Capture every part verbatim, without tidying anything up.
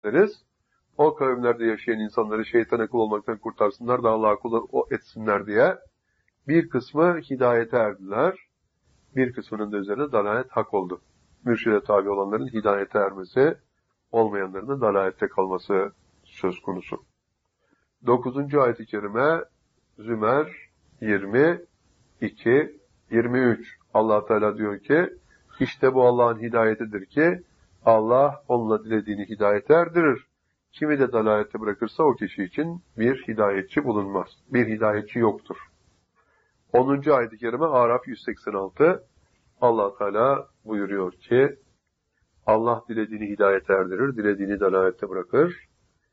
deriz. O kavimlerde yaşayan insanları şeytana kul olmaktan kurtarsınlar da Allah'a kul o etsinler diye. Bir kısmı hidayete erdiler. Bir kısmının da üzerine dalalet hak oldu. Mürşide tabi olanların hidayete ermesi, olmayanların da dalalette kalması söz konusu. Dokuzuncu ayet-i kerime Zümer yirmi iki yirmi üç. Allah Teala diyor ki, işte bu Allah'ın hidayetidir ki Allah onunla dilediğini hidayete erdirir. Kimi de dalalette bırakırsa o kişi için bir hidayetçi bulunmaz. Bir hidayetçi yoktur. onuncu ayet-i kerime Araf yüz seksen altı. Allah Teala buyuruyor ki, Allah dilediğini hidayete erdirir, dilediğini dalalette bırakır.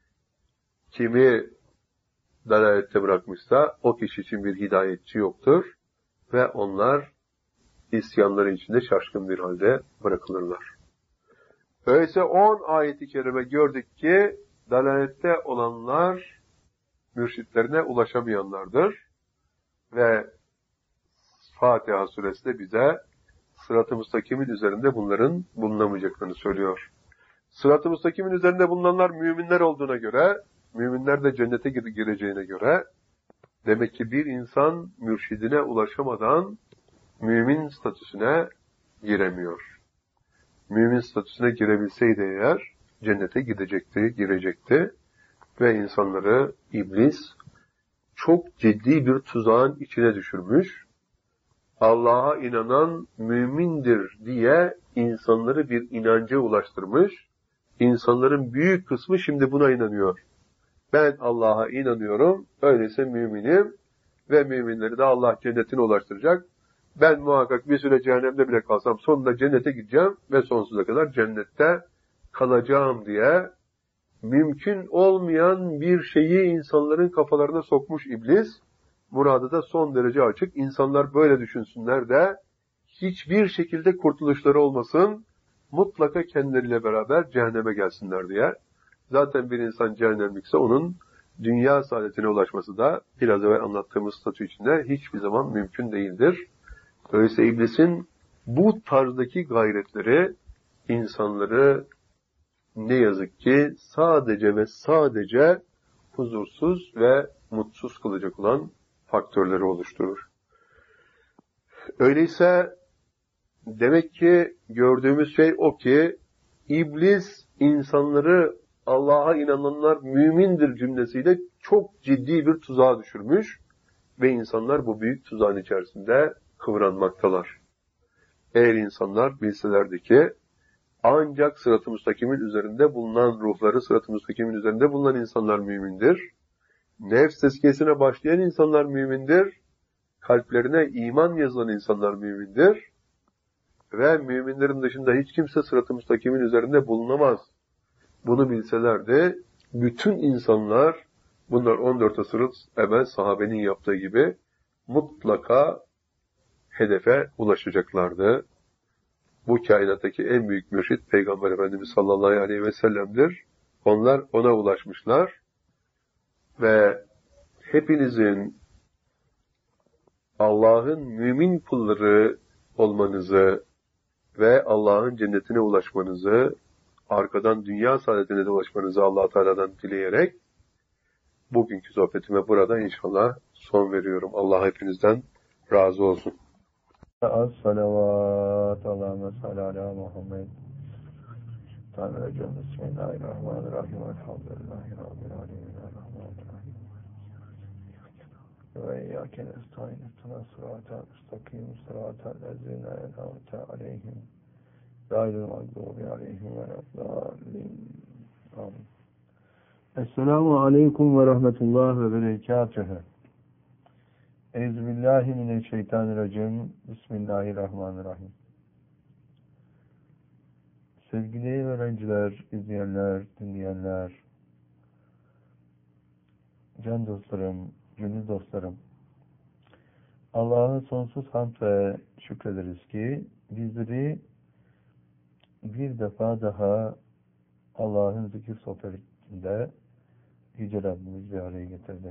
Kimi dalalette bırakmışsa o kişi için bir hidayetçi yoktur ve onlar isyanları içinde şaşkın bir halde bırakılırlar. Öyleyse on ayet-i kerime gördük ki dalalette olanlar mürşitlerine ulaşamayanlardır ve Fatiha suresi de bize sırat-ı müstakimin üzerinde bunların bulunamayacaklarını söylüyor. Sırat-ı müstakimin üzerinde bulunanlar müminler olduğuna göre, müminler de cennete gireceğine göre, demek ki bir insan mürşidine ulaşamadan mümin statüsüne giremiyor. Mümin statüsüne girebilseydi eğer, cennete gidecekti, girecekti ve insanları iblis çok ciddi bir tuzağın içine düşürmüş. Allah'a inanan mümindir diye insanları bir inanca ulaştırmış. İnsanların büyük kısmı şimdi buna inanıyor. Ben Allah'a inanıyorum, öyleyse müminim ve müminleri de Allah cennetine ulaştıracak. Ben muhakkak bir süre cehennemde bile kalsam sonunda cennete gideceğim ve sonsuza kadar cennette kalacağım diye mümkün olmayan bir şeyi insanların kafalarına sokmuş iblis. Muradı da son derece açık. İnsanlar böyle düşünsünler de hiçbir şekilde kurtuluşları olmasın, mutlaka kendileriyle beraber cehenneme gelsinler diye. Zaten bir insan cehennemlikse onun dünya saadetine ulaşması da biraz evvel anlattığımız statü içinde hiçbir zaman mümkün değildir. Öyleyse iblisin bu tarzdaki gayretleri insanları ne yazık ki sadece ve sadece huzursuz ve mutsuz kılacak olan faktörleri oluşturur. Öyleyse demek ki gördüğümüz şey o ki iblis insanları Allah'a inananlar mümindir cümlesiyle çok ciddi bir tuzağa düşürmüş ve insanlar bu büyük tuzağın içerisinde kıvranmaktalar. Eğer insanlar bilselerdi ki ancak sırat-ı müstakimin üzerinde bulunan ruhları, sırat-ı müstakimin üzerinde bulunan insanlar mümindir. Nefs tezkiyesine başlayan insanlar mümindir. Kalplerine iman yazılan insanlar mümindir. Ve müminlerin dışında hiç kimse sırat-ı müstakimin üzerinde bulunamaz. Bunu bilselerdi bütün insanlar, bunlar on dört asır evvel sahabenin yaptığı gibi mutlaka hedefe ulaşacaklardı. Bu kainattaki en büyük mürşit Peygamber Efendimiz sallallahu aleyhi ve sellem'dir. Onlar ona ulaşmışlar ve hepinizin Allah'ın mümin kulları olmanızı ve Allah'ın cennetine ulaşmanızı, arkadan dünya saadetine de ulaşmanızı Allah Teala'dan dileyerek bugünkü sohbetime burada inşallah son veriyorum. Allah hepinizden razı olsun. Es-salavat Allahümme salli ala Muhammed. Tanrıcığım Bismillahirrahmanirrahim. Elhamdülillahi Rabbil alemin. Errahmanirrahim. Ve iyyâke nestaîn. İhdinas sıratal müstakîm. Sıratal lezîne en'amte aleyhim. Gayril mağdûbi aleyhim veleddâllîn. Amin. Esselamu aleyküm ve rahmetullah ve berekâtuhu. Euzubillahimineşşeytanirracim. Bismillahirrahmanirrahim. Sevgili öğrenciler, izleyenler, dinleyenler, can dostlarım, gönül dostlarım, Allah'a sonsuz hamd ve şükrederiz ki bizleri bir defa daha Allah'ın zikir sohbetinde Yüce Rabbimiz bir araya getirdi.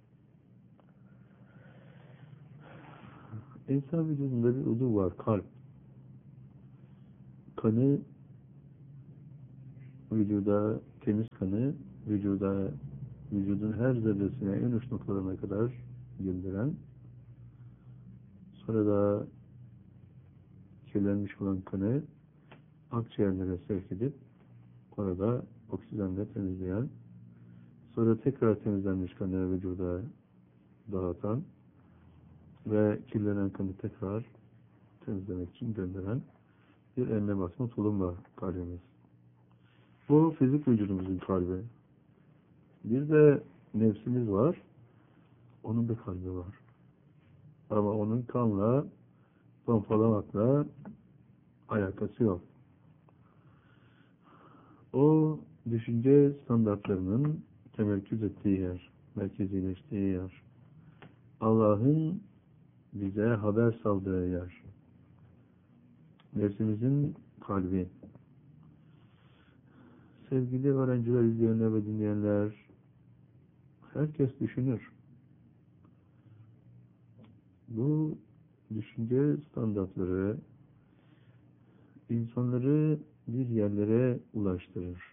İnsan vücudunda bir uzuv var, kalp. Kanı vücuda temiz kanı, vücuda, vücudun her zerresine, en uç noktalarına kadar gönderen, sonra da kirlenmiş olan kanı akciğerlere sevk edip orada oksijenle temizleyen, sonra tekrar temizlenmiş kanı vücuda dağıtan ve kirlenen kanı tekrar temizlemek için gönderen bir eline basma tulum var kalbimiz. Bu fizik vücudumuzun kalbi. Bir de nefsimiz var. Onun da kalbi var. Ama onun kanla, pompalamakla alakası yok. O düşünce standartlarının temerküz ettiği yer, merkezileştiği yer. Allah'ın bize haber saldığı yer. Nefsimizin kalbi. Sevgili öğrenciler, izleyenler ve dinleyenler, herkes düşünür. Bu düşünce standartları insanları bir yerlere ulaştırır.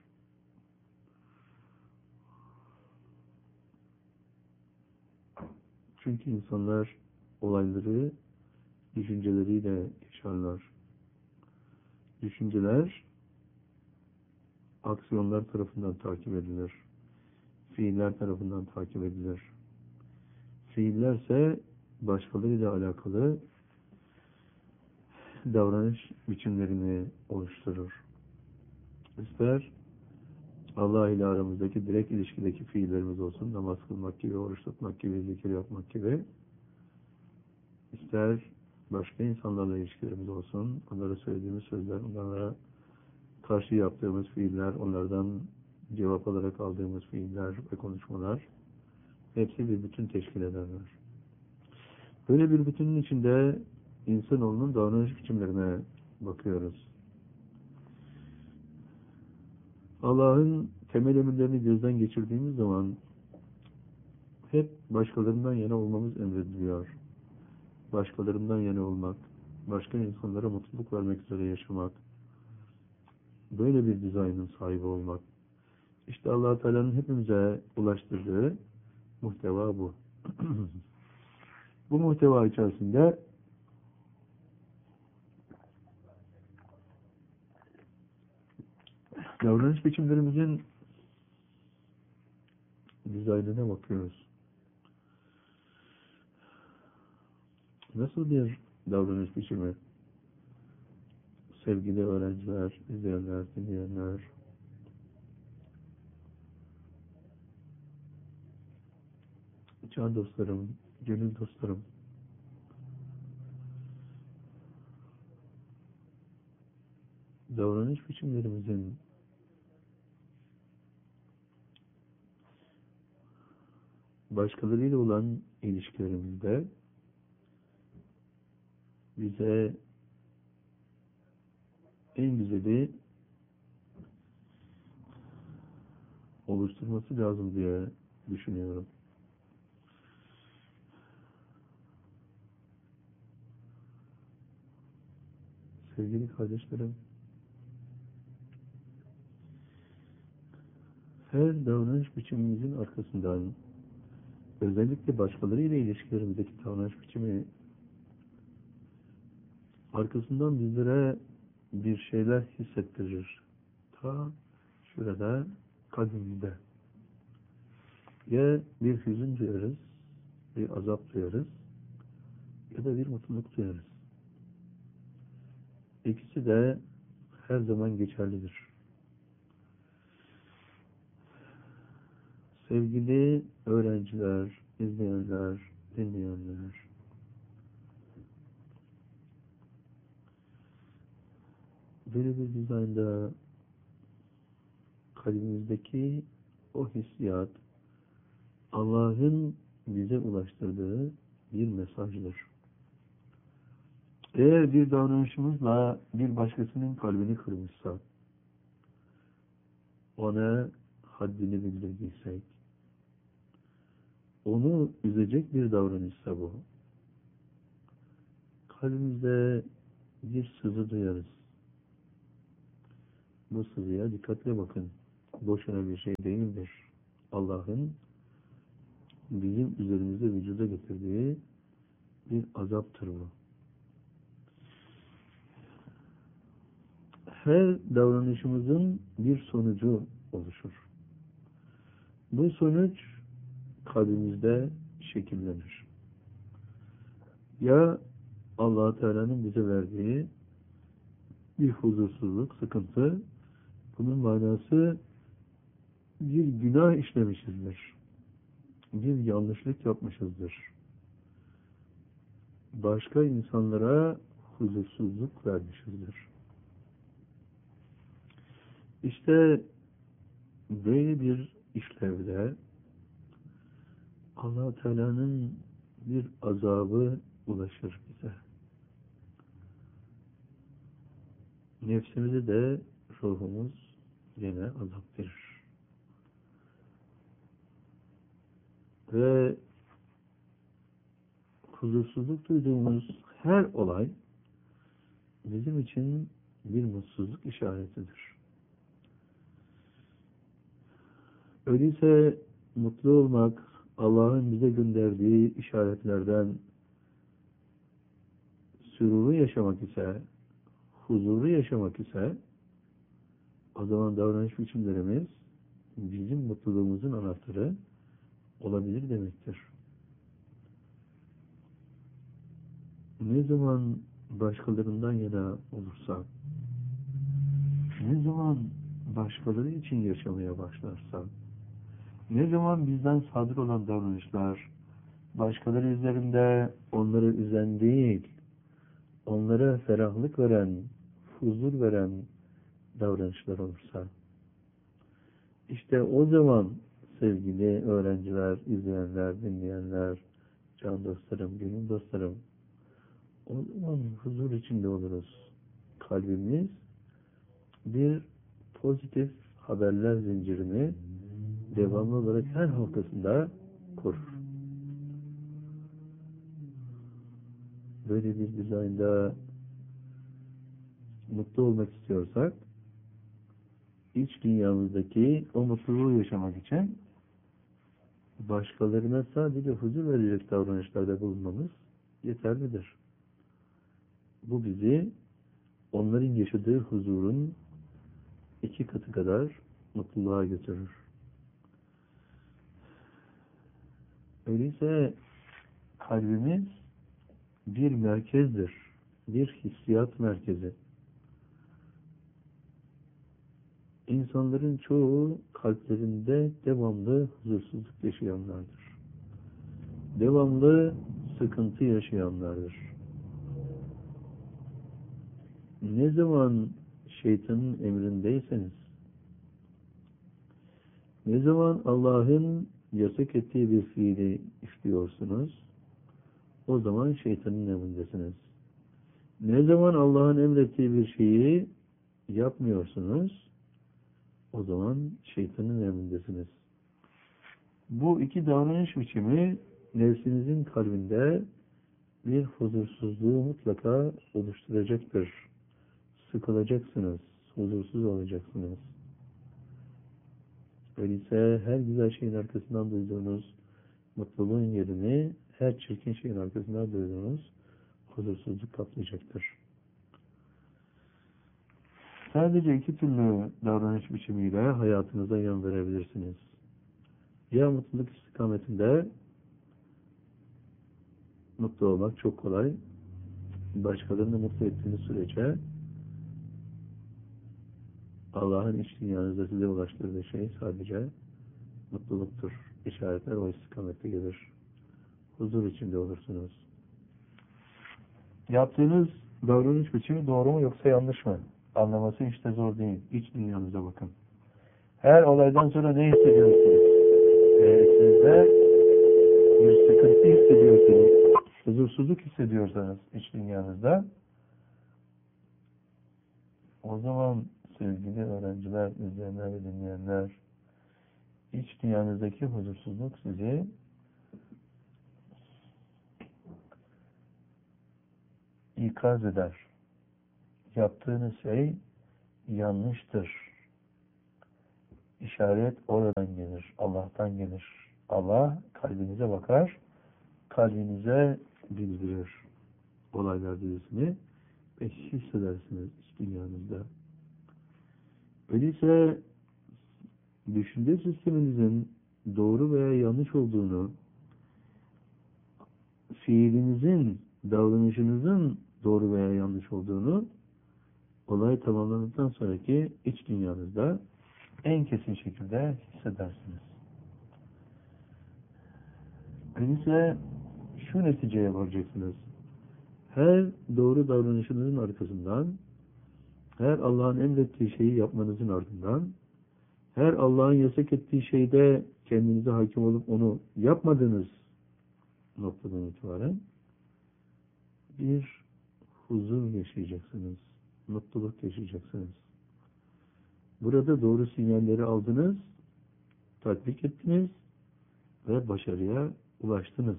Çünkü insanlar olayları düşünceleriyle yaşarlar. Düşünceler aksiyonlar tarafından takip edilir. Fiiller tarafından takip edilir. Fiillerse başkalarıyla alakalı davranış biçimlerini oluşturur. İster Allah ile aramızdaki direkt ilişkideki fiillerimiz olsun, namaz kılmak gibi, oruç tutmak gibi, zikir yapmak gibi, ister başka insanlarla ilişkilerimiz olsun, onlara söylediğimiz sözler, onlara karşı yaptığımız fiiller, onlardan cevap alarak aldığımız fiiller ve konuşmalar, hepsi bir bütün teşkil ederler. Böyle bir bütünün içinde insanoğlunun davranış biçimlerine bakıyoruz. Allah'ın temel emirlerini gözden geçirdiğimiz zaman hep başkalarından yana olmamız emrediliyor. Başkalarından yana olmak, başka insanlara mutluluk vermek üzere yaşamak, böyle bir dizaynın sahibi olmak. İşte Allah-u Teala'nın hepimize ulaştırdığı muhteva bu. Bu muhteva içerisinde davranış biçimlerimizin dizaynına bakıyoruz. Nasıl bir davranış biçimi? Sevgili öğrenciler, izleyenler, dinleyenler, can dostlarım, gönül dostlarım, davranış biçimlerimizin başkalarıyla olan ilişkilerimizde bize en güzeli oluşturması lazım diye düşünüyorum. Sevgili kardeşlerim, her davranış biçimimizin arkasından, özellikle başkalarıyla ilişkilerimizdeki davranış biçimi arkasından bizlere bir şeyler hissettirir. Ta şurada kalbimizde. Ya bir hüzün duyarız, bir azap duyarız, ya da bir mutluluk duyarız. İkisi de her zaman geçerlidir. Sevgili öğrenciler, izleyenler, dinleyenler, böyle bir dizaynda kalbimizdeki o hissiyat Allah'ın bize ulaştırdığı bir mesajdır. Eğer bir davranışımızla bir başkasının kalbini kırmışsa, ona haddini bildirdiysek, onu üzecek bir davranışsa bu, kalbimizde bir sızı duyarız. Bu sızıya dikkatle bakın. boşuna bir şey değildir. Allah'ın bizim üzerimizde vücuda getirdiği bir azaptır bu. Her davranışımızın bir sonucu oluşur. Bu sonuç kalbimizde şekillenir. Ya Allah Teala'nın bize verdiği bir huzursuzluk, sıkıntı, bunun manası bir günah işlemişizdir. Bir yanlışlık yapmışızdır. Başka insanlara huzursuzluk vermişizdir. İşte böyle bir işlevde Allah Teala'nın bir azabı ulaşır bize. Nefsimize de ruhumuz yine azap verir. Ve huzursuzluk duyduğumuz her olay bizim için bir mutsuzluk işaretidir. Öyleyse mutlu olmak Allah'ın bize gönderdiği işaretlerden, süruru yaşamak ise, huzuru yaşamak ise, o zaman davranış biçimlerimiz bizim mutluluğumuzun anahtarı olabilir demektir. Ne zaman başkalarından yana olursak, ne zaman başkaları için yaşamaya başlarsak, ne zaman bizden sadır olan davranışlar, başkaları üzerinde onları üzen değil, onlara ferahlık veren, huzur veren davranışlar olursa, işte o zaman sevgili öğrenciler, izleyenler, dinleyenler, can dostlarım, gönül dostlarım, o zaman huzur içinde oluruz. Kalbimiz bir pozitif haberler zincirini devamlı olarak her halkasında korur. Böyle bir dizaynda mutlu olmak istiyorsak, iç dünyamızdaki o mutluluğu yaşamak için başkalarına sadece huzur verecek davranışlarda bulunmamız yeterlidir. Bu bizi onların yaşadığı huzurun iki katı kadar mutluluğa götürür. Öyleyse kalbimiz bir merkezdir, bir hissiyat merkezi. İnsanların çoğu kalplerinde devamlı huzursuzluk yaşayanlardır. Devamlı sıkıntı yaşayanlardır. Ne zaman şeytanın emrindeyseniz, ne zaman Allah'ın yasak ettiği bir fiili işliyorsunuz, o zaman şeytanın emrindesiniz. Ne zaman Allah'ın emrettiği bir şeyi yapmıyorsunuz, o zaman şeytanın emrindesiniz. Bu iki davranış biçimi nefsinizin kalbinde bir huzursuzluğu mutlaka oluşturacaktır. Sıkılacaksınız, huzursuz olacaksınız. Öyleyse her güzel şeyin arkasından duyduğunuz mutluluğun yerini her çirkin şeyin arkasından duyduğunuz huzursuzluk kaplayacaktır. Sadece iki türlü davranış biçimiyle hayatınıza yön verebilirsiniz. Ya mutluluk istikametinde mutlu olmak çok kolay. Başkalarını mutlu ettiğiniz sürece Allah'ın iç dünyanızda size ulaştırdığı şey sadece mutluluktur. İşaretler o istikamette gelir. Huzur içinde olursunuz. Yaptığınız davranış biçimi doğru mu yoksa yanlış mı? Anlaması hiç de zor değil. İç dünyanıza bakın. Her olaydan sonra ne hissediyorsunuz? Eğer sizde bir sıkıntı hissediyorsunuz, huzursuzluk hissediyorsanız iç dünyanızda, o zaman sevgili öğrenciler, izleyenler ve dinleyenler, iç dünyanızdaki huzursuzluk sizi ikaz eder. Yaptığınız şey yanlıştır. işaret oradan gelir, Allah'tan gelir. Allah kalbinize bakar, kalbinize bildirir olaylar dizisini ve hissedersiniz iç dünyanızda. Öyleyse düşünce sisteminizin doğru veya yanlış olduğunu, fiilinizin, davranışınızın doğru veya yanlış olduğunu olay tamamlandıktan sonraki iç dünyanızda en kesin şekilde hissedersiniz. Öyleyse şu neticeye varacaksınız. Her doğru davranışınızın arkasından, her Allah'ın emrettiği şeyi yapmanızın ardından, her Allah'ın yasak ettiği şeyde kendinize hakim olup onu yapmadığınız noktadan itibaren bir huzur yaşayacaksınız. Mutluluk yaşayacaksınız. Burada doğru sinyalleri aldınız, tatbik ettiniz ve başarıya ulaştınız.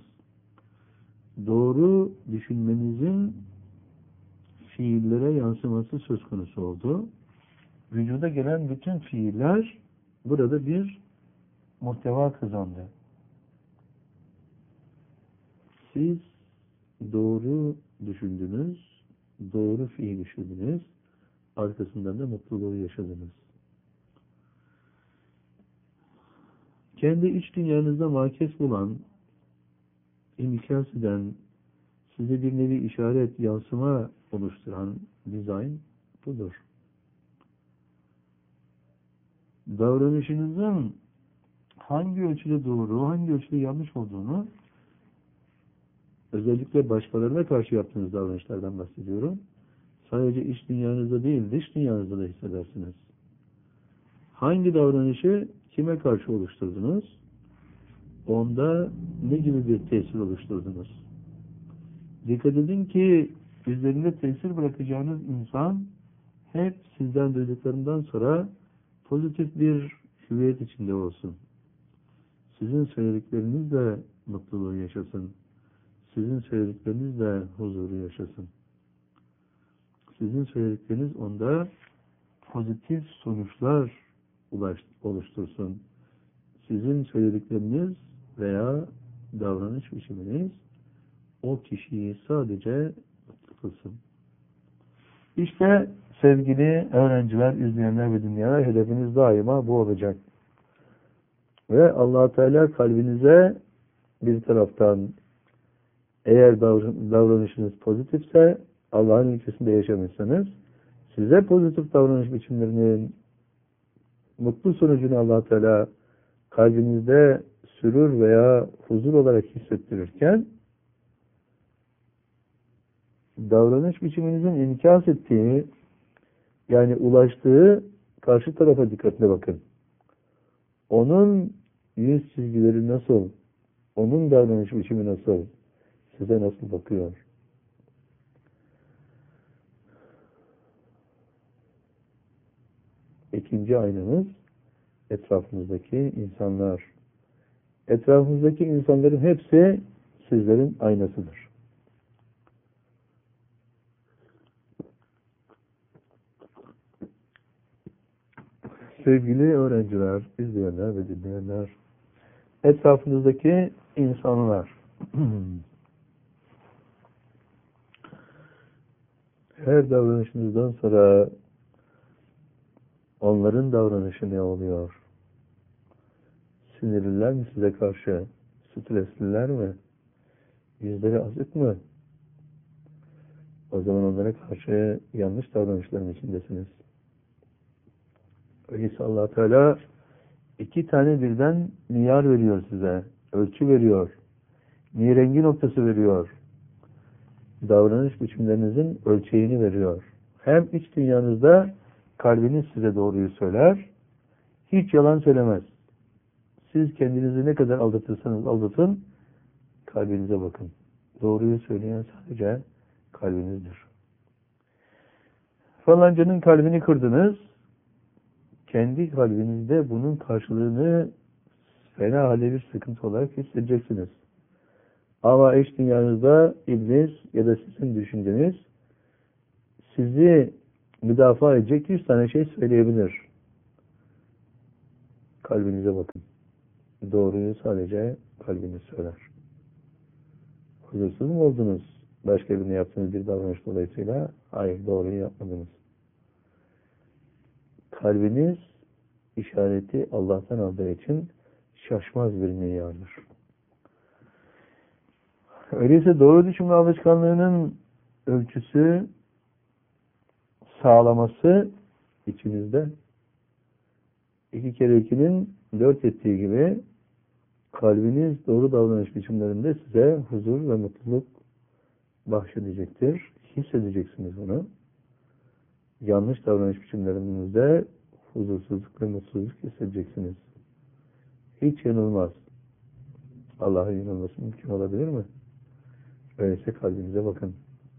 Doğru düşünmenizin fiillere yansıması söz konusu oldu. Vücuda gelen bütün fiiller burada bir muhteva kazandı. Siz doğru düşündünüz, doğru fiil işlediniz, arkasından da mutluluğu yaşadınız. Kendi iç dünyanızda makes bulan, imkas eden, size bir nevi işaret, yansıma oluşturan dizayn budur. Davranışınızın hangi ölçüde doğru, hangi ölçüde yanlış olduğunu, özellikle başkalarına karşı yaptığınız davranışlardan bahsediyorum. Sadece iç dünyanızda değil, dış dünyanızda da hissedersiniz. Hangi davranışı kime karşı oluşturdunuz? Onda ne gibi bir tesir oluşturdunuz? Dikkat edin ki üzerinde tesir bırakacağınız insan hep sizden duyduklarından sonra pozitif bir hüviyet içinde olsun. Sizin söylediklerinizle mutluluğu yaşasın. Sizin söylediklerinizle huzuru yaşasın. Sizin söyledikleriniz onda pozitif sonuçlar oluştursun. Sizin söyledikleriniz veya davranış biçiminiz o kişiyi sadece mutlu kılsın. İşte sevgili öğrenciler, izleyenler ve dinleyenler, hedefiniz daima bu olacak. Ve Allah Teala kalbinize bir taraftan eğer davranışınız pozitifse, Allah'ın ülkesinde yaşamışsanız, size pozitif davranış biçimlerinin mutlu sonucunu Allah Teala kalbinizde sürur veya huzur olarak hissettirirken, davranış biçiminizin inkas ettiği, yani ulaştığı karşı tarafa dikkatle bakın. Onun yüz çizgileri nasıl, onun davranış biçimi nasıl, size nasıl bakıyor? İkinci aynamız etrafımızdaki insanlar. Etrafımızdaki insanların hepsi sizlerin aynasıdır. Sevgili öğrenciler, izleyenler ve dinleyenler, etrafınızdaki insanlar. Her davranışınızdan sonra onların davranışı ne oluyor? Sinirliler mi size karşı? Stresliler mi? Yüzleri azık mı? O zaman onlara karşı yanlış davranışların içindesiniz. Öyleyse Allah Teala iki tane birden miyar veriyor size. Ölçü veriyor. Nirengi noktası veriyor. Davranış biçimlerinizin ölçeğini veriyor. Hem iç dünyanızda kalbiniz size doğruyu söyler, hiç yalan söylemez. Siz kendinizi ne kadar aldatırsanız aldatın, kalbinize bakın. Doğruyu söyleyen sadece kalbinizdir. Falancanın kalbini kırdınız, kendi kalbinizde bunun karşılığını fena halde bir sıkıntı olarak hissedeceksiniz. Ama iç dünyanızda iblis ya da sizin düşünceniz sizi müdafaa edecek yüz tane şey söyleyebilir. kalbinize bakın. Doğruyu sadece kalbiniz söyler. Huzursuz mu oldunuz? Başka birine yaptığınız bir davranış dolayısıyla? Hayır, doğruyu yapmadınız. Kalbiniz işareti Allah'tan aldığı için şaşmaz bir milyardır. Öyleyse doğru düşünme alışkanlığının ölçüsü, sağlaması içinizde iki kere ikinin dört ettiği gibi kalbiniz doğru davranış biçimlerinde size huzur ve mutluluk bahşedecektir. Hissedeceksiniz bunu. Yanlış davranış biçimlerinizde huzursuzluk ve mutsuzluk hissedeceksiniz. Hiç yanılmaz. Allah'a yanılması mümkün olabilir mi? Öyleyse kalbinize bakın.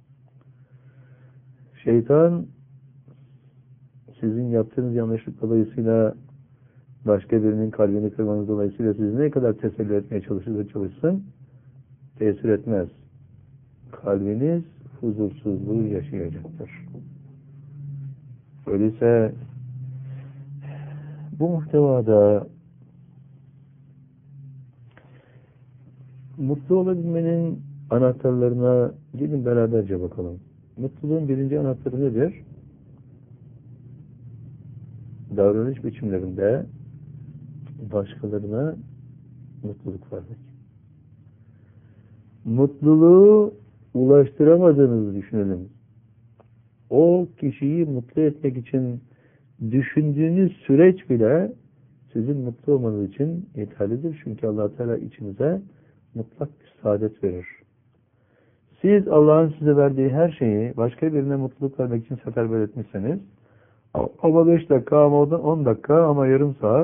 Şeytan sizin yaptığınız yanlışlık dolayısıyla başka birinin kalbini kırmanız dolayısıyla sizi ne kadar teselli etmeye çalışırsa çalışsın tesir etmez. Kalbiniz huzursuzluğu yaşayacaktır. Öyleyse bu muhtevada mutlu olabilmenin anahtarlarına gelin beraberce bakalım. Mutluluğun birinci anahtarı nedir? Davranış biçimlerinde başkalarına mutluluk vermek. Mutluluğu ulaştıramadığınızı düşünelim. O kişiyi mutlu etmek için düşündüğünüz süreç bile sizin mutlu olmanız için yeterlidir. Çünkü Allah Teala içinize mutlak bir saadet verir. Siz Allah'ın size verdiği her şeyi başka birine mutluluk vermek için seferber etmişseniz, ama beş dakika, ama on dakika, ama yarım saat,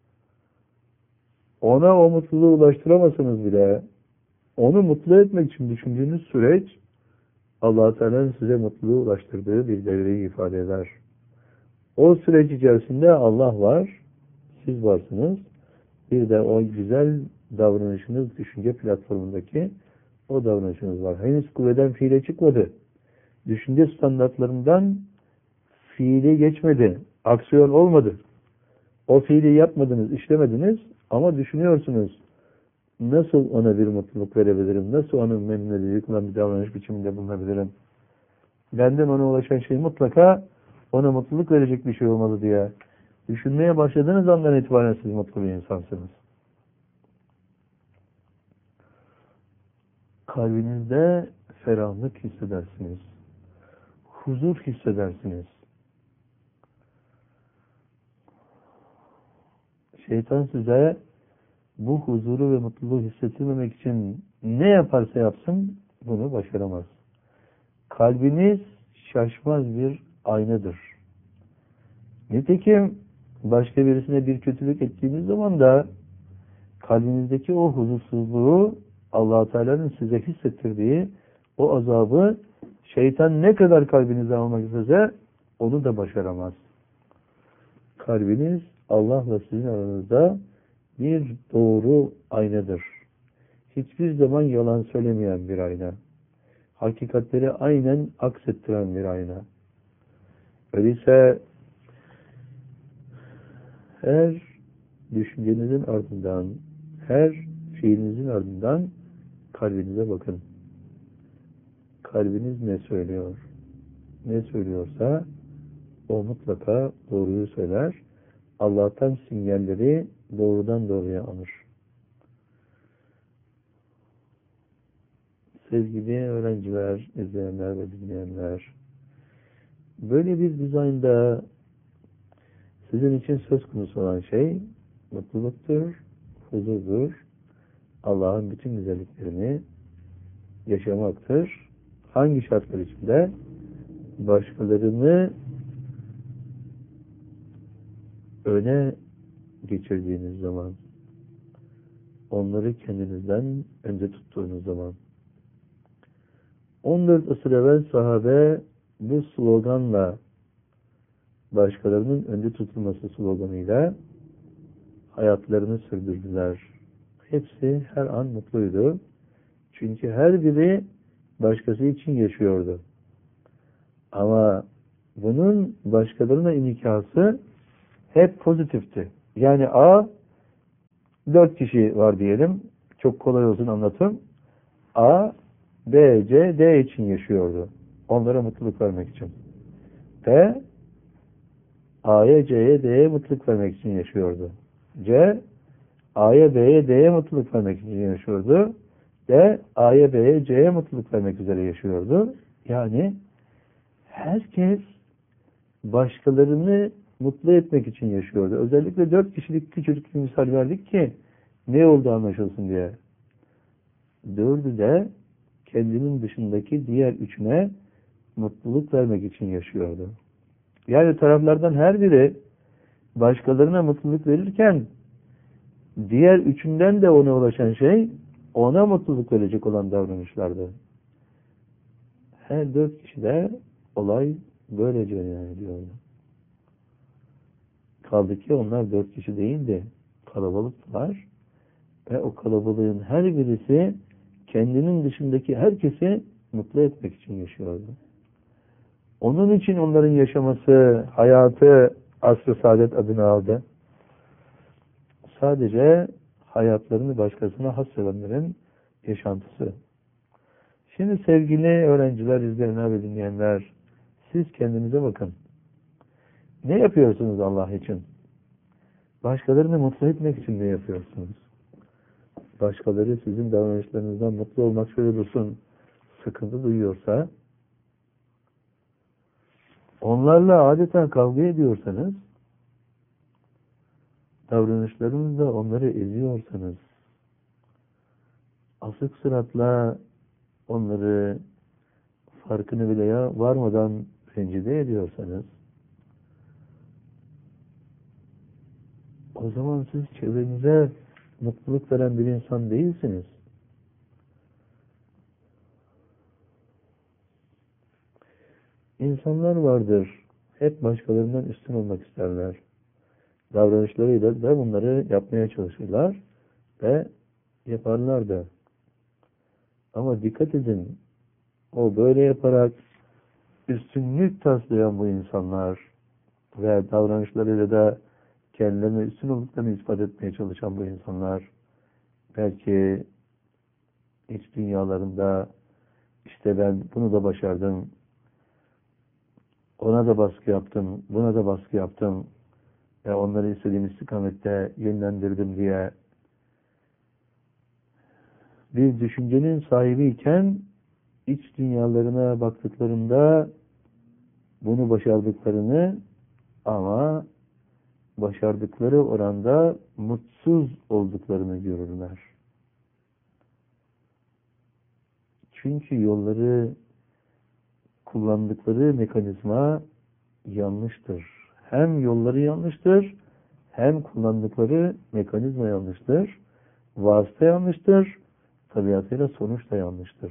ona o mutluluğu ulaştıramazsınız bile, onu mutlu etmek için düşündüğünüz süreç, Allah Teala'nın size mutluluğu ulaştırdığı bir devreyi ifade eder. O süreç içerisinde Allah var, siz varsınız. Bir de o güzel davranışınız, düşünce platformundaki o davranışınız var. Henüz kuvveden fiile çıkmadı. Düşünce standartlarından fiili geçmedi. Aksiyon olmadı. O fiili yapmadınız, işlemediniz ama düşünüyorsunuz. Nasıl ona bir mutluluk verebilirim? Nasıl onun memnun edici kılan bir davranış biçiminde bulunabilirim? Benden ona ulaşan şey mutlaka ona mutluluk verecek bir şey olmalı diye düşünmeye başladığınız andan itibaren siz mutlu bir insansınız. Kalbinizde ferahlık hissedersiniz. Huzur hissedersiniz. Şeytan size bu huzuru ve mutluluğu hissettirmemek için ne yaparsa yapsın bunu başaramaz. Kalbiniz şaşmaz bir aynadır. Nitekim başka birisine bir kötülük ettiğiniz zaman da kalbinizdeki o huzursuzluğu Allah Teala'nın size hissettirdiği o azabı şeytan ne kadar kalbinize almak istese onu da başaramaz. Kalbiniz Allah'la sizin aranızda bir doğru aynadır. Hiçbir zaman yalan söylemeyen bir ayna. Hakikatleri aynen aksettiren bir ayna. Öyleyse her düşüncenizin ardından, her fiilinizin ardından kalbinize bakın. Kalbiniz ne söylüyor? Ne söylüyorsa o mutlaka doğruyu söyler. Allah'tan sinyalleri doğrudan doğruya alır. Sevgili öğrenciler, izleyenler ve dinleyenler, böyle bir dizaynda sizin için söz konusu olan şey mutluluktur, huzurdur, Allah'ın bütün güzelliklerini yaşamaktır. Hangi şartlar içinde? Başkalarını öne geçirdiğiniz zaman, onları kendinizden önce tuttuğunuz zaman. on dört asır evvel sahabe bu sloganla, başkalarının önde tutulması sloganıyla hayatlarını sürdürdüler. Hepsi her an mutluydu. Çünkü her biri başkası için yaşıyordu. Ama bunun başkalarına inikası hep pozitifti. Yani A, dört kişi var diyelim. Çok kolay olsun anlatım. A, B, C, D için yaşıyordu. Onlara mutluluk vermek için. B, A'ya, C'ye, D'ye mutluluk vermek için yaşıyordu. C, A'ya, B'ye, D'ye mutluluk vermek için yaşıyordu. D, A'ya, B'ye, C'ye mutluluk vermek üzere yaşıyordu. Yani herkes başkalarını mutlu etmek için yaşıyordu. Özellikle dört kişilik küçücük bir misal verdik ki ne oldu anlaşılsın diye. Dördü de kendinin dışındaki diğer üçüne mutluluk vermek için yaşıyordu. Yani taraflardan her biri başkalarına mutluluk verirken diğer üçünden de ona ulaşan şey ona mutluluk verecek olan davranışlardı. Her dört kişi de olay böylece cereyan ediyordu. Kaldı ki onlar dört kişi değildi. Kalabalıktılar. Ve o kalabalığın her birisi kendinin dışındaki herkesi mutlu etmek için yaşıyordu. Onun için onların yaşaması, hayatı asr-ı saadet adını aldı. Sadece hayatlarını başkasına hassedenlerin yaşantısı. Şimdi sevgili öğrenciler, izleyenler ve dinleyenler, siz kendinize bakın. Ne yapıyorsunuz Allah için? Başkalarını mutlu etmek için ne yapıyorsunuz? Başkaları sizin davranışlarınızdan mutlu olmak şöyle dursun, sıkıntı duyuyorsa, onlarla adeta kavga ediyorsanız, davranışlarınızla onları eziyorsanız, asık suratla onları farkını bile ya varmadan rencide ediyorsanız, o zaman siz çevrenize mutluluk veren bir insan değilsiniz. İnsanlar vardır, hep başkalarından üstün olmak isterler. Davranışlarıyla da bunları yapmaya çalışırlar ve yaparlar da. Ama dikkat edin, o böyle yaparak üstünlük taslayan bu insanlar ve davranışlarıyla da kendilerine üstün olduklarını ispat etmeye çalışan bu insanlar belki iç dünyalarında işte ben bunu da başardım, ona da baskı yaptım, buna da baskı yaptım ve onları istediğim istikamette yönlendirdim diye bir düşüncenin sahibiyken iç dünyalarına baktıklarında bunu başardıklarını ama başardıkları oranda mutsuz olduklarını görürler. Çünkü yolları kullandıkları mekanizma yanlıştır. Hem yolları yanlıştır, hem kullandıkları mekanizma yanlıştır. Vasıta yanlıştır, tabiatıyla sonuç da yanlıştır.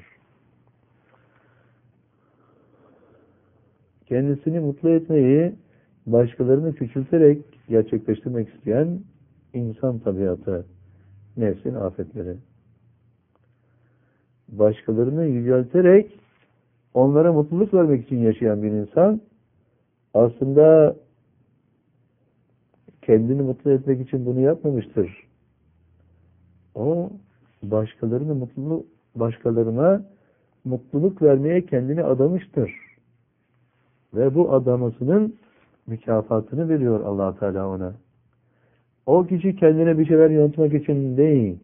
Kendisini mutlu etmeyi başkalarını küçülterek gerçekleştirmek isteyen insan tabiatı, nefsin afetleri. Başkalarını yücelterek onlara mutluluk vermek için yaşayan bir insan aslında kendini mutlu etmek için bunu yapmamıştır. O başkalarını mutlu, başkalarına mutluluk vermeye kendini adamıştır. Ve bu adamasının mükafatını veriyor Allah Teala ona. O kişi kendine bir şeyler yönetmek için değil,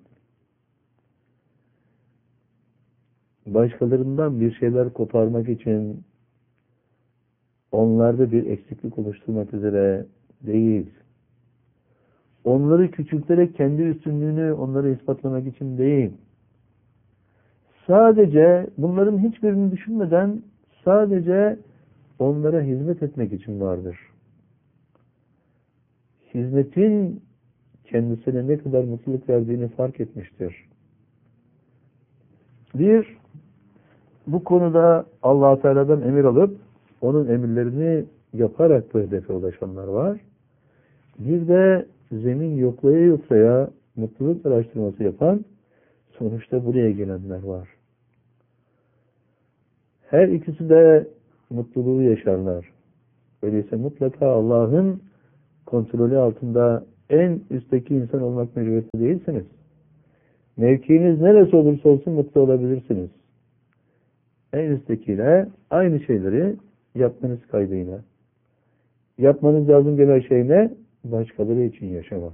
başkalarından bir şeyler koparmak için, onlarda bir eksiklik oluşturmak üzere değil, onları küçülterek kendi üstünlüğünü onlara ispatlamak için değil, sadece bunların hiçbirini düşünmeden sadece onlara hizmet etmek için vardır. Hizmetin kendisine ne kadar mutluluk verdiğini fark etmiştir. Bir, bu konuda Allah-u Teala'dan emir alıp onun emirlerini yaparak bu hedefe ulaşanlar var. Bir de zemin yoklaya yoklaya mutluluk araştırması yapan sonuçta buraya gelenler var. Her ikisi de mutluluğu yaşarlar. Öyleyse mutlaka Allah'ın kontrolü altında en üstteki insan olmak mecburiyeti değilsiniz. Mevkiiniz neresi olursa olsun mutlu olabilirsiniz. En üsttekiyle aynı şeyleri yapmanız kaydıyla. Yapmanız lazım gelen şey ne? Başkaları için yaşamak.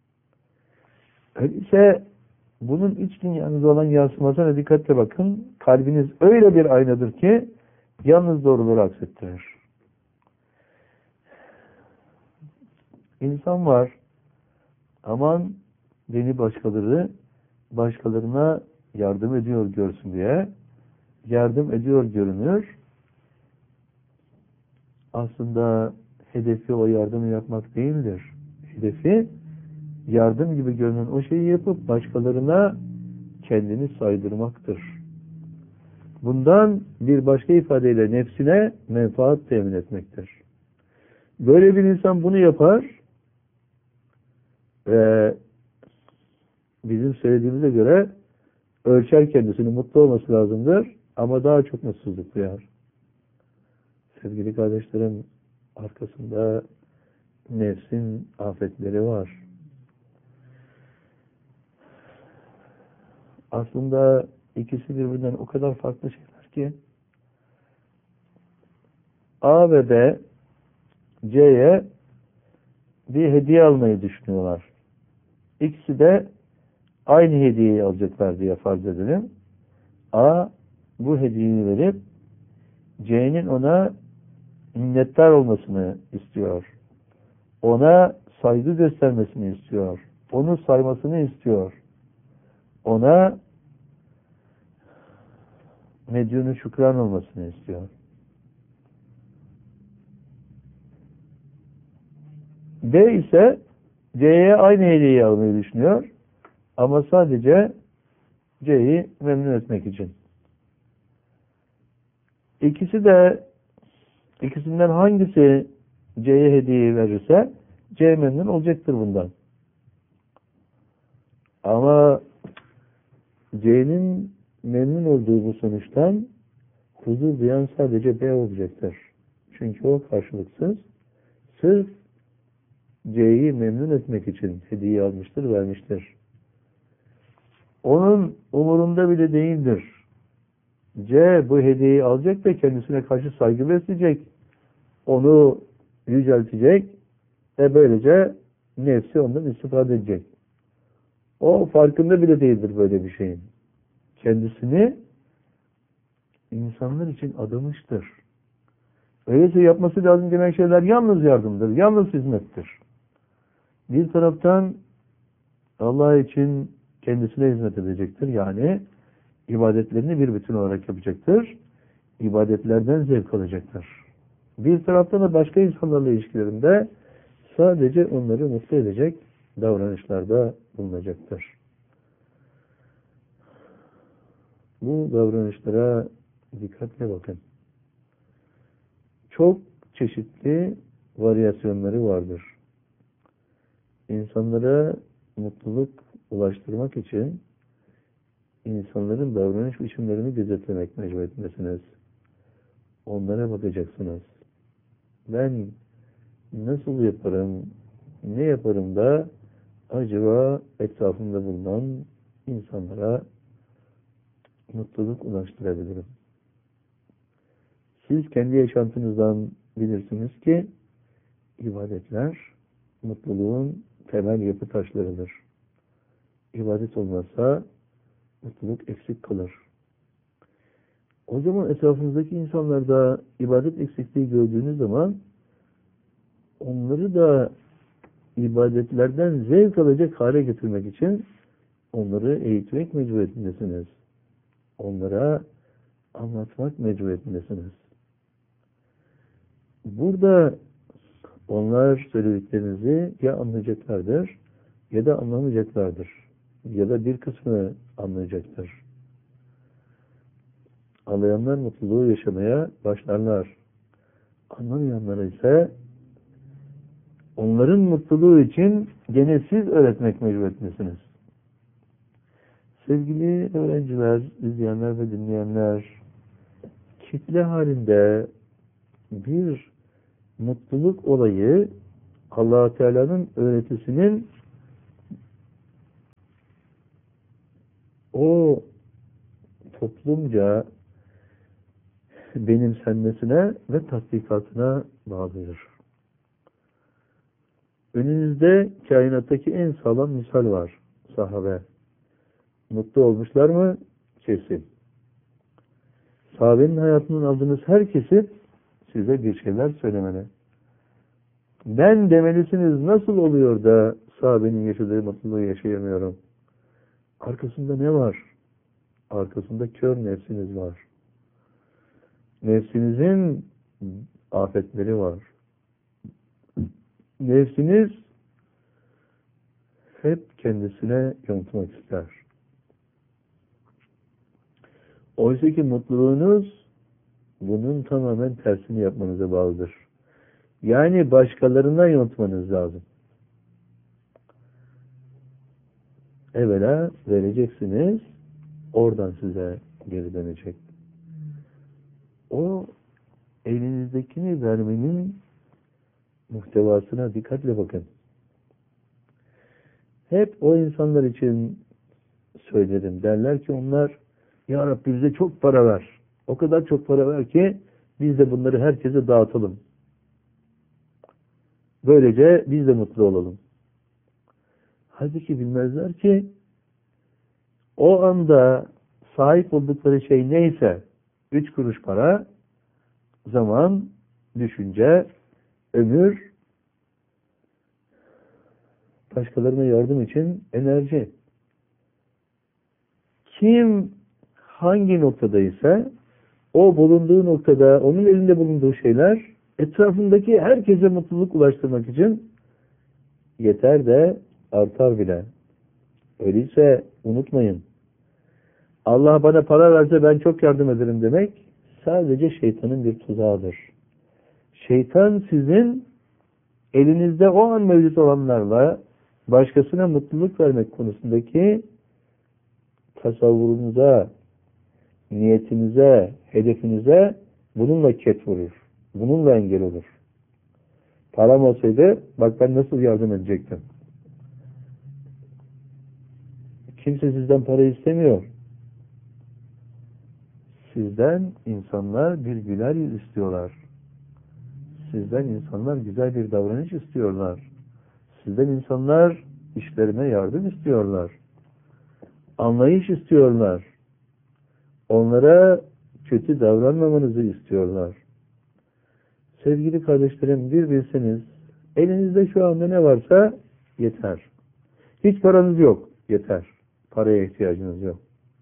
Öyleyse bunun iç dünyanızda olan yansımasına dikkatle bakın. Kalbiniz öyle bir aynadır ki yalnız doğruları aksettirir. İnsan var. Aman beni başkaları başkalarına yardım ediyor görsün diye yardım ediyor görünür. Aslında hedefi o yardımı yapmak değildir. Hedefi yardım gibi görünen o şeyi yapıp başkalarına kendini saydırmaktır. Bundan bir başka ifadeyle nefsine menfaat temin etmektir. Böyle bir insan bunu yapar ve bizim söylediğimize göre ölçer kendisini, mutlu olması lazımdır ama daha çok mutsuzluk duyar. Sevgili kardeşlerim, arkasında nefsin afetleri var. Aslında ikisi birbirinden o kadar farklı şeyler ki A ve B C'ye bir hediye almayı düşünüyorlar. İkisi de aynı hediyeyi alacaklar diye farz edelim. A bu hediyeyi verip C'nin ona minnettar olmasını istiyor. Ona saygı göstermesini istiyor. Onu saymasını istiyor. Ona medyunu şükran olmasını istiyor. B ise C'ye aynı hediyeyi almayı düşünüyor. Ama sadece C'yi memnun etmek için. İkisi de ikisinden hangisi C'ye hediyeyi verirse C memnun olacaktır bundan. Ama C'nin memnun olduğu bu sonuçtan huzur duyan sadece B olacaktır. Çünkü o karşılıksız sırf C'yi memnun etmek için hediye almıştır, vermiştir. Onun umurunda bile değildir. C bu hediyeyi alacak ve kendisine karşı saygı besleyecek. Onu yüceltecek ve böylece nefsi ondan istifade edecek. O farkında bile değildir böyle bir şeyin. Kendisini insanlar için adamıştır. Öyleyse yapması lazım gelen şeyler yalnız yardımdır, yalnız hizmettir. Bir taraftan Allah için kendisine hizmet edecektir. Yani ibadetlerini bir bütün olarak yapacaktır. İbadetlerden zevk alacaktır. Bir taraftan da başka insanlarla ilişkilerinde sadece onları mutlu edecek davranışlarda bulunacaktır. Bu davranışlara dikkatle bakın. Çok çeşitli varyasyonları vardır. İnsanlara mutluluk ulaştırmak için insanların davranış biçimlerini gözetlemek mecburiyetindesiniz. Onlara bakacaksınız. Ben nasıl yaparım, ne yaparım da acaba etrafımda bulunan insanlara mutluluk ulaştırabilirim? Siz kendi yaşantınızdan bilirsiniz ki ibadetler mutluluğun temel yapı taşlarıdır. İbadet olmazsa mutluluk eksik kalır. O zaman etrafınızdaki insanlarda ibadet eksikliği gördüğünüz zaman onları da ibadetlerden zevk alacak hale getirmek için onları eğitmek mecburiyetindesiniz. Onlara anlatmak mecburiyetindesiniz. Burada onlar söylediklerinizi ya anlayacaklardır ya da anlamayacaklardır. Ya da bir kısmını anlayacaktır. Anlayanlar mutluluğu yaşamaya başlarlar. Anlamayanlar ise onların mutluluğu için gene siz öğretmek mecburiyetindesiniz. Sevgili öğrenciler, izleyenler ve dinleyenler, kitle halinde bir mutluluk olayı Allah Teala'nın öğretisinin o toplumca benimsenmesine ve tatbikatına bağlıdır. Önünüzde kainattaki en sağlam misal var. Sahabe. Mutlu olmuşlar mı? Kesin. Sahabenin hayatından aldığınız herkesi size bir şeyler söylemeli. Ben demelisiniz, nasıl oluyor da sahabenin yaşadığı mutluluğu yaşayamıyorum? Arkasında ne var? Arkasında kör nefsiniz var. Nefsinizin afetleri var. Nefsiniz hep kendisine yontmak ister. Oysa ki mutluluğunuz bunun tamamen tersini yapmanıza bağlıdır. Yani başkalarına yontmanız lazım. Evvela vereceksiniz, oradan size geri dönecek. O elinizdekini vermenin muhtevasına dikkatle bakın. Hep o insanlar için söylerim. Derler ki onlar, Ya Rabbi bize çok para ver. O kadar çok para ver ki biz de bunları herkese dağıtalım. Böylece biz de mutlu olalım. Halbuki bilmezler ki o anda sahip oldukları şey neyse, üç kuruş para, zaman, düşünce, ömür, başkalarına yardım için enerji. Kim hangi noktadaysa o bulunduğu noktada, onun elinde bulunduğu şeyler etrafındaki herkese mutluluk ulaştırmak için yeter de artar bile. Öyleyse unutmayın. Allah bana para verse ben çok yardım ederim demek sadece şeytanın bir tuzağıdır. Şeytan sizin elinizde o an mevcut olanlarla başkasına mutluluk vermek konusundaki tasavvurunuza, niyetinize, hedefinize bununla ket vurur. Bununla engel olur. Param olsaydı bak ben nasıl yardım edecektim. Kimse sizden para istemiyor. Sizden insanlar bir güler yüz istiyorlar. Sizden insanlar güzel bir davranış istiyorlar. Sizden insanlar işlerine yardım istiyorlar. Anlayış istiyorlar. Onlara kötü davranmamanızı istiyorlar. Sevgili kardeşlerim, bir bilseniz, elinizde şu anda ne varsa yeter. Hiç paranız yok, yeter. Paraya ihtiyacınız yok.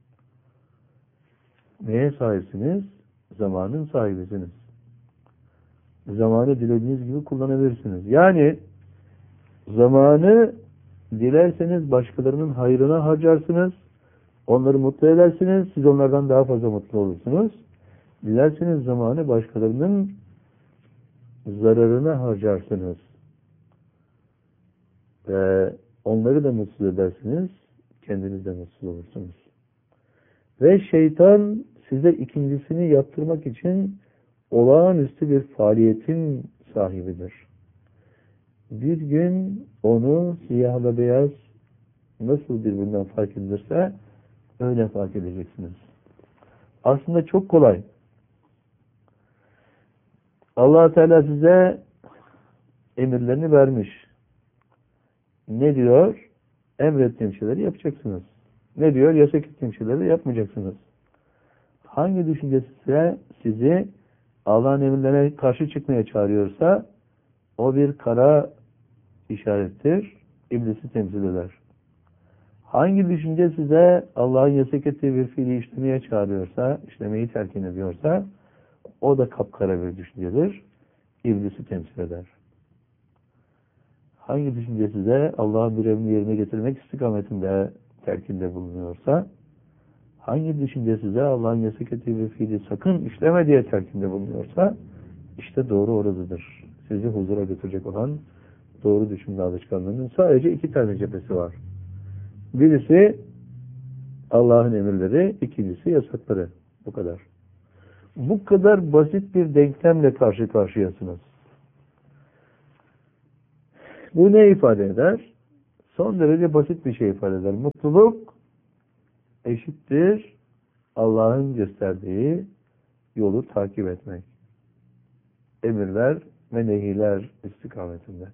Neye sahipsiniz? Zamanın sahibisiniz. Zamanı dilediğiniz gibi kullanabilirsiniz. Yani zamanı dilerseniz başkalarının hayrına harcarsınız. Onları mutlu edersiniz. Siz onlardan daha fazla mutlu olursunuz. Dilerseniz zamanı başkalarının zararına harcarsınız. Ve onları da mutsuz edersiniz. Kendiniz de mutsuz olursunuz. Ve şeytan size ikincisini yaptırmak için olağanüstü bir faaliyetin sahibidir. Bir gün onu siyahla beyaz nasıl birbirinden fark edilirse öyle fark edeceksiniz. Aslında çok kolay. Allah Teala size emirlerini vermiş. Ne diyor? Emrettiğim şeyleri yapacaksınız. Ne diyor? Yasak ettiğim şeyleri yapmayacaksınız. Hangi düşünce size sizi Allah'ın emirlerine karşı çıkmaya çağırıyorsa o bir kara işarettir. İblisi temsil eder. Hangi düşünce size Allah'ın yasak ettiği bir fiili işlemeye çağırıyorsa, işlemeyi telkin ediyorsa o da kapkara bir düşüncedir. İblisi temsil eder. Hangi düşünce size Allah'ın bir emrini yerine getirmek istikametinde telkinde bulunuyorsa, hangi düşünce size Allah'ın yasak ettiği bir fiili sakın işleme diye telkinde bulunuyorsa, işte doğru oradadır. Sizi huzura götürecek olan doğru düşünme alışkanlığının sadece iki tane cephesi var. Birisi Allah'ın emirleri, ikincisi yasakları. Bu kadar. Bu kadar basit bir denklemle karşı karşıyasınız. Bu ne ifade eder? Son derece basit bir şey ifade eder. Mutluluk eşittir Allah'ın gösterdiği yolu takip etmek. Emirler ve nehiler istikametinde.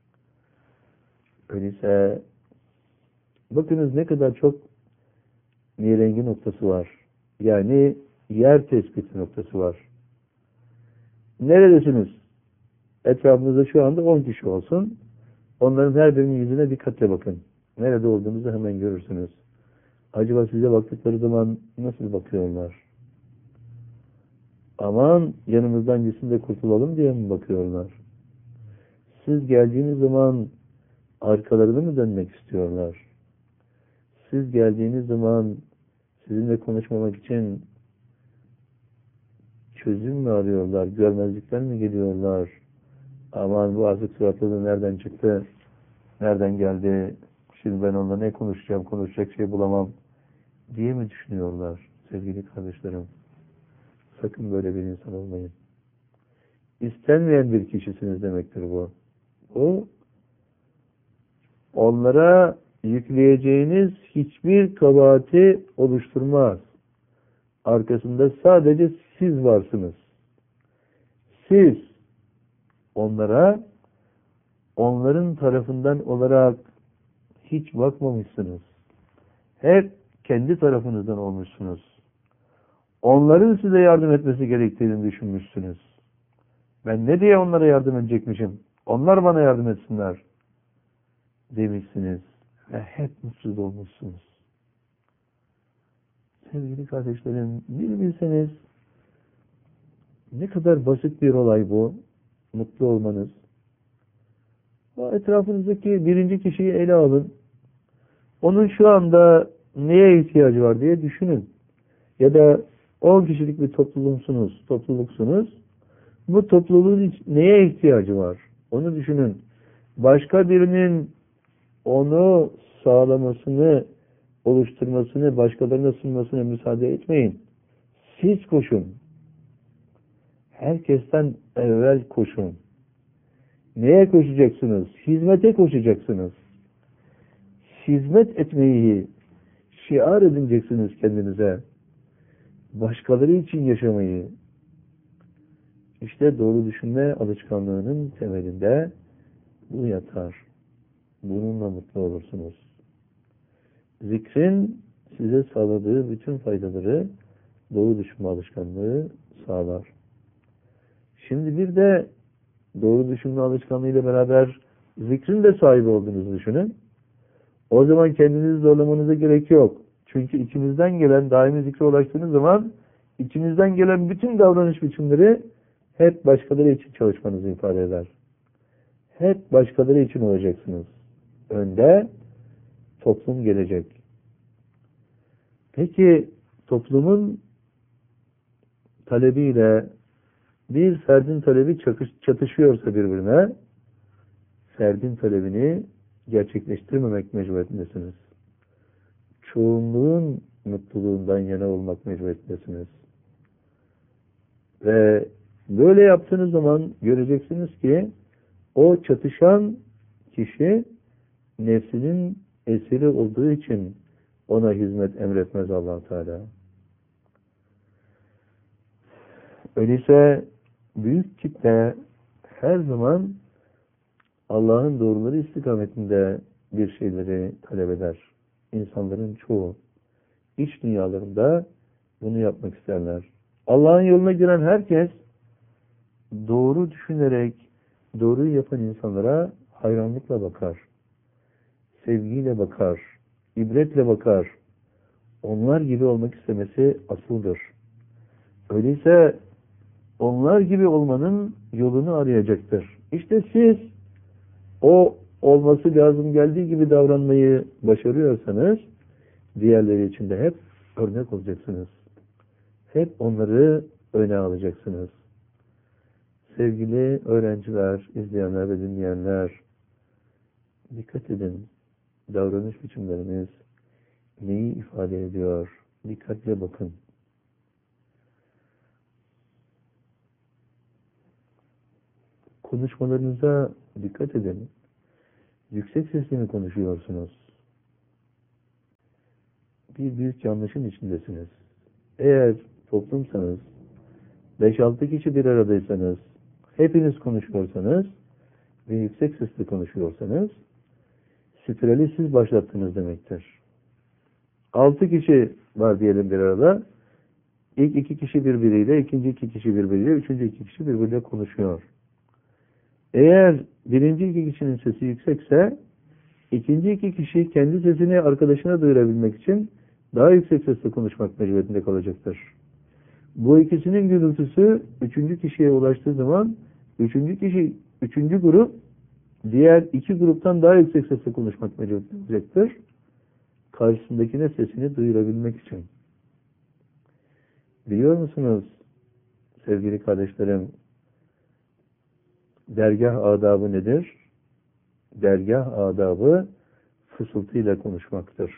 Öyleyse bakınız ne kadar çok nirengi noktası var. Yani yer tespiti noktası var. Neredesiniz? Etrafınızda şu anda on kişi olsun. Onların her birinin yüzüne dikkatle bakın. Nerede olduğunuzu hemen görürsünüz. Acaba size baktıkları zaman nasıl bakıyorlar? Aman yanımızdan gitsin de kurtulalım diye mi bakıyorlar? Siz geldiğiniz zaman arkalarını mı dönmek istiyorlar? Siz geldiğiniz zaman sizinle konuşmamak için çözüm mü arıyorlar? Görmezlikten mi geliyorlar? Aman bu azık suratlı nereden çıktı? Nereden geldi? Şimdi ben onunla ne konuşacağım? Konuşacak şey bulamam diye mi düşünüyorlar? Sevgili kardeşlerim, sakın böyle bir insan olmayın. İstenmeyen bir kişisiniz demektir bu. Bu onlara yükleyeceğiniz hiçbir kabahati oluşturmaz. Arkasında sadece siz varsınız. Siz onlara onların tarafından olarak hiç bakmamışsınız. Hep kendi tarafınızdan olmuşsunuz. Onların size yardım etmesi gerektiğini düşünmüşsünüz. Ben ne diye onlara yardım edecekmişim? Onlar bana yardım etsinler demişsiniz. Ve hep mutsuz olmuşsunuz. Sevgili kardeşlerim, bir bilseniz ne kadar basit bir olay bu. Mutlu olmanız. Etrafınızdaki birinci kişiyi ele alın. Onun şu anda neye ihtiyacı var diye düşünün. Ya da on kişilik bir topluluksunuz, topluluksunuz. Bu topluluğun neye ihtiyacı var? Onu düşünün. Başka birinin onu sağlamasını, oluşturmasını, başkalarına sunmasına müsaade etmeyin. Siz koşun. Herkesten evvel koşun. Neye koşacaksınız? Hizmete koşacaksınız. Hizmet etmeyi şiar edineceksiniz kendinize. Başkaları için yaşamayı. İşte doğru düşünme alışkanlığının temelinde bu yatar. Bununla mutlu olursunuz. Zikrin size sağladığı bütün faydaları doğru düşünme alışkanlığı sağlar. Şimdi bir de doğru düşünme alışkanlığıyla beraber zikrin de sahibi olduğunuzu düşünün. O zaman kendinizi zorlamanıza gerek yok. Çünkü içinizden gelen, daimi zikre ulaştığınız zaman içinizden gelen bütün davranış biçimleri hep başkaları için çalışmanızı ifade eder. Hep başkaları için olacaksınız. Önde toplum gelecek. Peki toplumun talebiyle bir ferdin talebi çatışıyorsa birbirine, ferdin talebini gerçekleştirmemek mecburiyetindesiniz. Çoğunluğun mutluluğundan yana olmak mecburiyetindesiniz. Ve böyle yaptığınız zaman göreceksiniz ki o çatışan kişi nefsinin esiri olduğu için ona hizmet emretmez Allah Teala. Öyleyse büyük kitle her zaman Allah'ın doğruları istikametinde bir şeyleri talep eder. İnsanların çoğu iç dünyalarında bunu yapmak isterler. Allah'ın yoluna giren herkes doğru düşünerek doğruyu yapan insanlara hayranlıkla bakar. Sevgiyle bakar. İbretle bakar. Onlar gibi olmak istemesi asıldır. Öyleyse onlar gibi olmanın yolunu arayacaktır. İşte siz o olması lazım geldiği gibi davranmayı başarıyorsanız diğerleri için de hep örnek olacaksınız. Hep onları öne alacaksınız. Sevgili öğrenciler, izleyenler ve dinleyenler, dikkat edin. Davranış biçimleriniz neyi ifade ediyor? Dikkatle bakın. Konuşmalarınıza dikkat edin. Yüksek sesle mi konuşuyorsunuz? Bir büyük yanlışın içindesiniz. Eğer toplumsanız, beş altı kişi bir aradaysanız, hepiniz konuşuyorsanız ve yüksek sesle konuşuyorsanız, spirali siz başlattınız demektir. altı kişi var diyelim bir arada. İlk iki kişi birbiriyle, ikinci iki kişi birbiriyle, üçüncü iki kişi birbiriyle konuşuyor. Eğer birinci iki kişinin sesi yüksekse, ikinci iki kişi kendi sesini arkadaşına duyurabilmek için daha yüksek sesle konuşmak mecburiyetinde kalacaktır. Bu ikisinin gürültüsü üçüncü kişiye ulaştığı zaman üçüncü kişi, üçüncü grup diğer iki gruptan daha yüksek sesle konuşmak mecburiyetinde kalacaktır. Karşısındakine sesini duyurabilmek için. Biliyor musunuz sevgili kardeşlerim, dergah adabı nedir? Dergah adabı fısıltıyla konuşmaktır.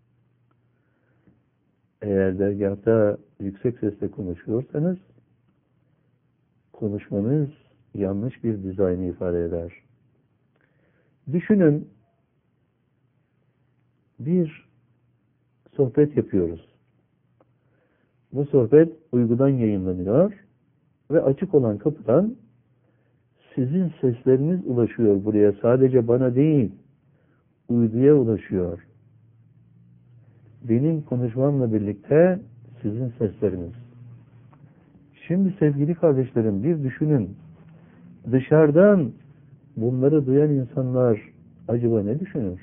Eğer dergahta yüksek sesle konuşuyorsanız, konuşmanız yanlış bir dizaynı ifade eder. Düşünün, bir sohbet yapıyoruz. Bu sohbet uygudan yayınlanıyor ve açık olan kapıdan sizin sesleriniz ulaşıyor buraya. Sadece bana değil, uyduya ulaşıyor. Benim konuşmamla birlikte sizin sesleriniz. Şimdi sevgili kardeşlerim, bir düşünün. Dışarıdan bunları duyan insanlar acaba ne düşünür?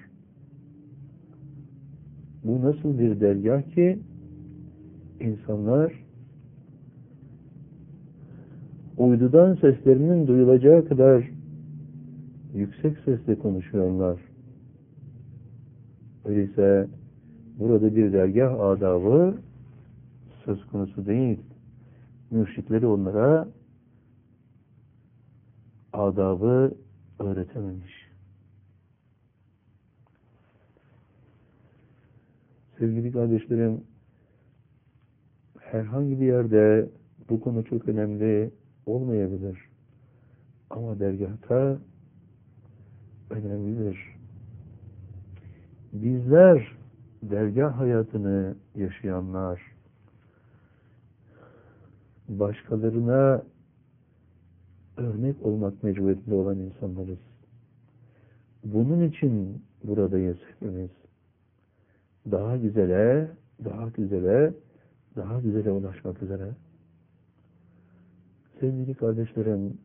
Bu nasıl bir dergah ki insanlar uydudan seslerinin duyulacağı kadar yüksek sesle konuşuyorlar. Öyleyse burada bir dergah adabı söz konusu değil. Mürşitleri onlara adabı öğretememiş. Sevgili kardeşlerim, herhangi bir yerde bu konu çok önemli olmayabilir. Ama dergahta önemlidir. Bizler dergah hayatını yaşayanlar, başkalarına örnek olmak mecburiyetinde olan insanlarız. Bunun için buradayız hepimiz. Daha güzele, daha güzele, daha güzele ulaşmak üzere. Sevgili kardeşlerim,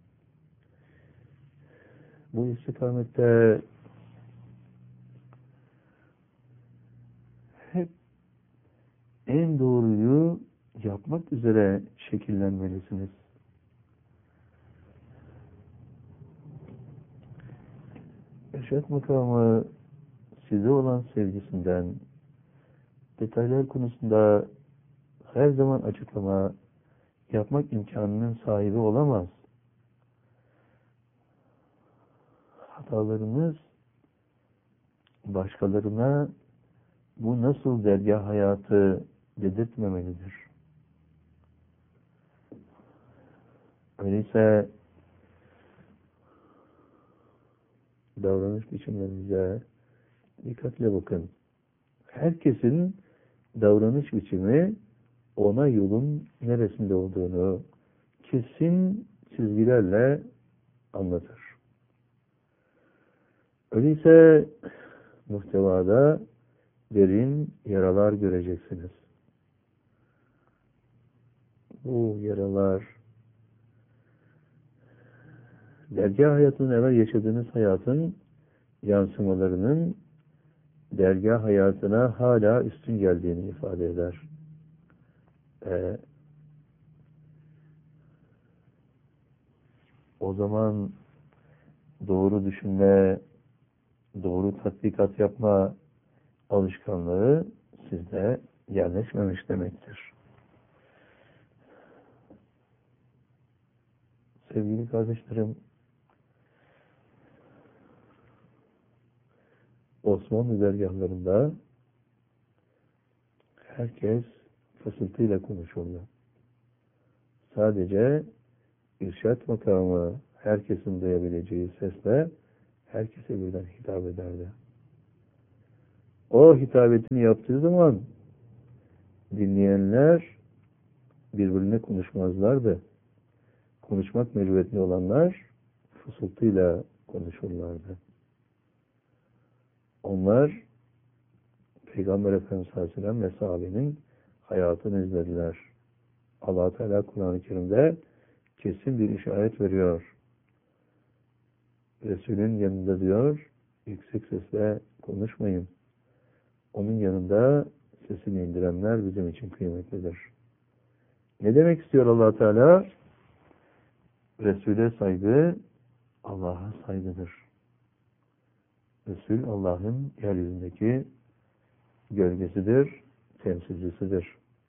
bu istikamette hep en doğruyu yapmak üzere şekillenmelisiniz. İrşad makamı size olan sevgisinden, detaylar konusunda her zaman açıklama yapmak imkanının sahibi olamaz. Hatalarınız başkalarına bu nasıl dergah hayatı dedirtmemelidir. Öyleyse davranış biçimlerinize dikkatle bakın. Herkesin davranış biçimi ona yolun neresinde olduğunu kesin çizgilerle anlatır. Öyleyse muhtevada derin yaralar göreceksiniz. Bu yaralar dergah hayatının evvel yaşadığınız hayatın yansımalarının dergah hayatına hala üstün geldiğini ifade eder. Ee, o zaman doğru düşünme, doğru tatbikat yapma alışkanlığı sizde yerleşmemiş demektir. Sevgili kardeşlerim, Osmanlı dergahlarında herkes fısıltıyla konuşurdu. Sadece irşad makamı herkesin duyabileceği sesle herkese birden hitap ederdi. O hitabetini yaptığı zaman dinleyenler birbirine konuşmazlardı. Konuşmak mecburiyetli olanlar fısıltıyla konuşurlardı. Onlar Peygamber Efendimiz sallallahu aleyhi ve sellem ve sahabenin hayatını izlediler. Allah Teala Kur'an-ı Kerim'de kesin bir işaret veriyor. Resulün yanında diyor, yüksek sesle konuşmayın. Onun yanında sesini indirenler bizim için kıymetlidir. Ne demek istiyor Allah Teala? Resul'e saygı Allah'a saygıdır. Resul Allah'ın yeryüzündeki gölgesidir, temsilcisidir.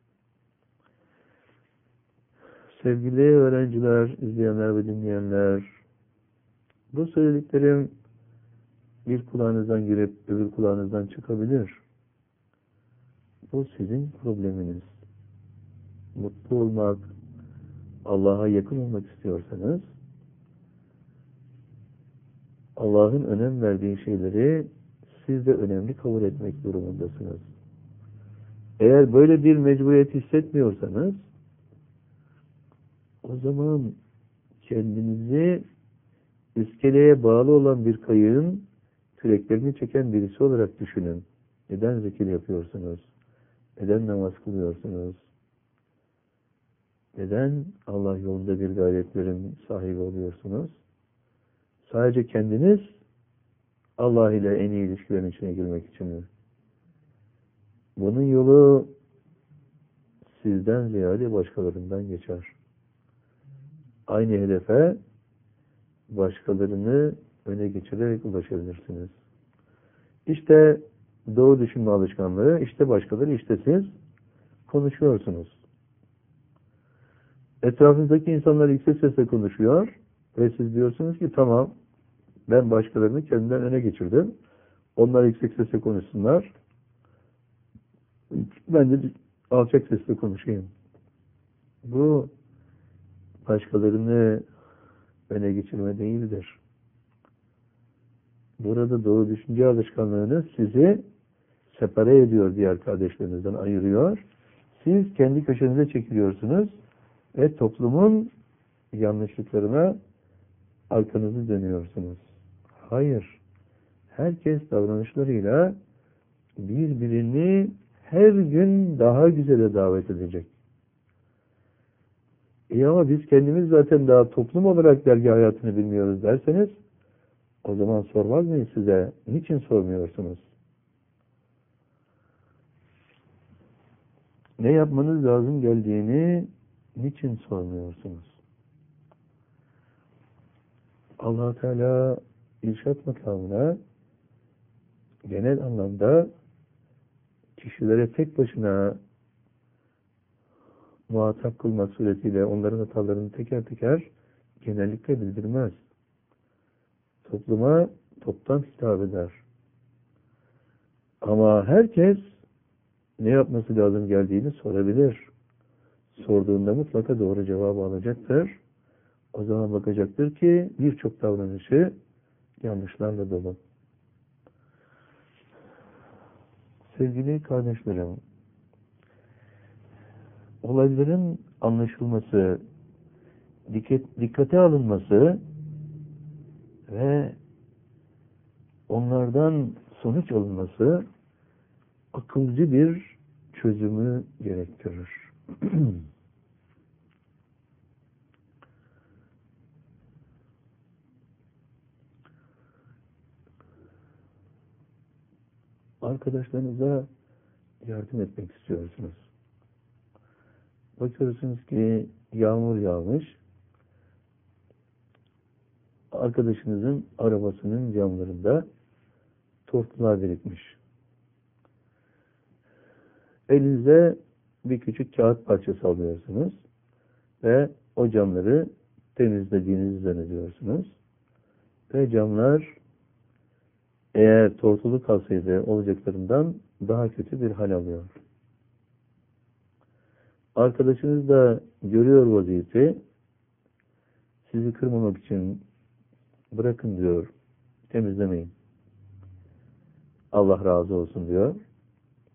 Sevgili öğrenciler, izleyenler ve dinleyenler, bu söylediklerim bir kulağınızdan girip öbür kulağınızdan çıkabilir. Bu sizin probleminiz. Mutlu olmak, Allah'a yakın olmak istiyorsanız, Allah'ın önem verdiği şeyleri siz de önemli kabul etmek durumundasınız. Eğer böyle bir mecburiyet hissetmiyorsanız, o zaman kendinizi iskeleye bağlı olan bir kayığın küreklerini çeken birisi olarak düşünün. Neden zikir yapıyorsunuz? Neden namaz kılıyorsunuz? Neden Allah yolunda bir gayretlerin sahibi oluyorsunuz? Sadece kendiniz Allah ile en iyi ilişkilerin içine girmek için mi? Bunun yolu sizden ziyade başkalarından geçer. Aynı hedefe başkalarını öne geçirerek ulaşabilirsiniz. İşte doğru düşünme alışkanlığı, işte başkaları, işte siz konuşuyorsunuz. Etrafınızdaki insanlar yüksek sesle konuşuyor ve siz diyorsunuz ki tamam, ben başkalarını kendimden öne geçirdim. Onlar yüksek sesle konuşsunlar. Ben de alçak sesle konuşayım. Bu başkalarını öne geçirme değildir. Burada doğru düşünce alışkanlığınız sizi separe ediyor, diğer kardeşlerinizden ayırıyor. Siz kendi köşenize çekiliyorsunuz ve toplumun yanlışlıklarına arkanızı dönüyorsunuz. Hayır. Herkes davranışlarıyla birbirini her gün daha güzele davet edecek. İyi ama biz kendimiz zaten daha toplum olarak dergi hayatını bilmiyoruz derseniz, o zaman sormaz mıyız size? Niçin sormuyorsunuz? Ne yapmanız lazım geldiğini niçin sormuyorsunuz? Allah Teala irşat makamına genel anlamda kişilere tek başına muhatap kılmak suretiyle onların hatalarını teker teker genellikle bildirmez. Topluma toptan hitap eder. Ama herkes ne yapması lazım geldiğini sorabilir. Sorduğunda mutlaka doğru cevabı alacaktır. O zaman bakacaktır ki birçok davranışı yanlışlarla dolu. Sevgili kardeşlerim, olayların anlaşılması, dikkat, dikkate alınması ve onlardan sonuç alınması akılcı bir çözümü gerektirir. Arkadaşlarınıza yardım etmek istiyorsunuz. Bakıyorsunuz ki yağmur yağmış. Arkadaşınızın arabasının camlarında tortular birikmiş. Elinize bir küçük kağıt parçası alıyorsunuz ve o camları temizlediğinizi zannediyorsunuz. Ve camlar eğer tortulu kalsaydı olacaklarından daha kötü bir hal alıyor. Arkadaşınız da görüyor vaziyeti, sizi kırmamak için bırakın diyor, temizlemeyin. Allah razı olsun diyor.